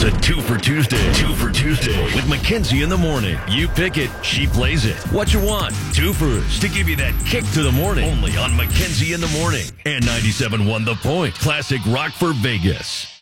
It's a two for Tuesday. Two for Tuesday with Mackenzie in the morning. You pick it, she plays it. What you want? Twofers to give you that kick to the morning. Only on Mackenzie in the morning. And 97.1 The Point. Classic rock for Vegas.